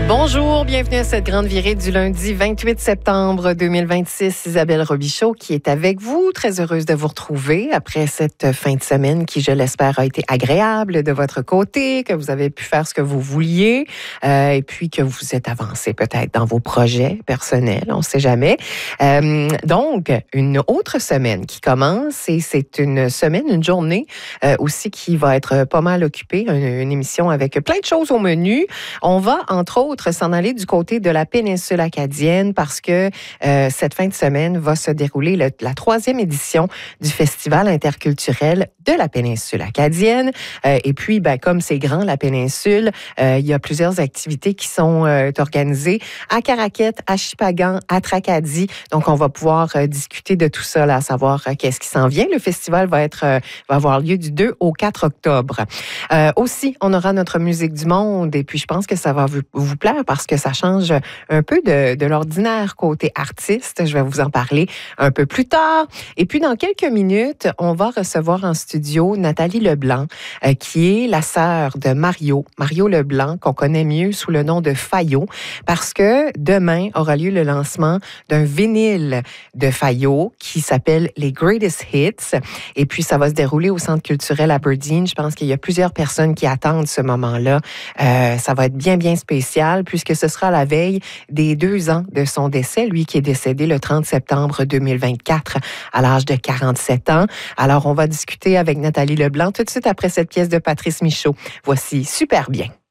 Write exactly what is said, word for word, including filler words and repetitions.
Bonjour, bienvenue à cette grande virée du lundi vingt-huit septembre deux mille vingt-six. Isabelle Robichaud qui est avec vous. Très heureuse de vous retrouver après cette fin de semaine qui, je l'espère, a été agréable de votre côté, que vous avez pu faire ce que vous vouliez euh, et puis que vous êtes avancé peut-être dans vos projets personnels, on ne sait jamais. Euh, donc, une autre semaine qui commence et c'est une semaine, une journée euh, aussi qui va être pas mal occupée, une, une émission avec plein de choses au menu. On va, entre autres, s'en aller du côté de la péninsule acadienne parce que euh, cette fin de semaine va se dérouler le, la troisième édition du Festival interculturel de la péninsule acadienne. Euh, et puis, ben, comme c'est grand, la péninsule, euh, il y a plusieurs activités qui sont euh, organisées à Caraquette, à Shippagan, à Tracadie. Donc, on va pouvoir euh, discuter de tout ça, là, à savoir euh, qu'est-ce qui s'en vient. Le festival va, être, euh, va avoir lieu du deux au quatre octobre. Euh, aussi, on aura notre musique du monde et puis je pense que ça va vous, vous plaire parce que ça change un peu de, de l'ordinaire côté artiste. Je vais vous en parler un peu plus tard. Et puis, dans quelques minutes, on va recevoir en studio Nathalie Leblanc, euh, qui est la sœur de Mario. Mario Leblanc, qu'on connaît mieux sous le nom de Fayot, parce que demain aura lieu le lancement d'un vinyle de Fayot qui s'appelle les Greatest Hits. Et puis, ça va se dérouler au Centre culturel Aberdeen. Je pense qu'il y a plusieurs personnes qui attendent ce moment-là. Euh, ça va être bien, bien spécial puisque ce sera la veille des deux ans de son décès, lui qui est décédé le trente septembre deux mille vingt-quatre à l'âge de quarante-sept ans. Alors, on va discuter avec Nathalie Leblanc tout de suite après cette pièce de Patrice Michaud. Voici Super bien.